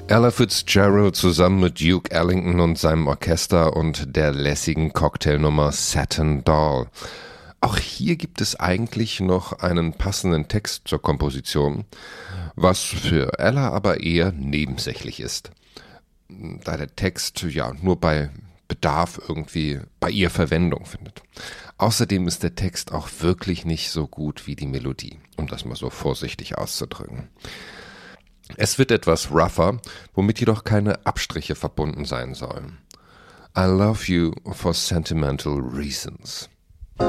Ella Fitzgerald zusammen mit Duke Ellington und seinem Orchester und der lässigen Cocktailnummer Satin Doll. Auch hier gibt es eigentlich noch einen passenden Text zur Komposition, was für Ella aber eher nebensächlich ist, da der Text ja nur bei Bedarf irgendwie bei ihr Verwendung findet. Außerdem ist der Text auch wirklich nicht so gut wie die Melodie, um das mal so vorsichtig auszudrücken. Es wird etwas rougher, womit jedoch keine Abstriche verbunden sein sollen. I love you for sentimental reasons.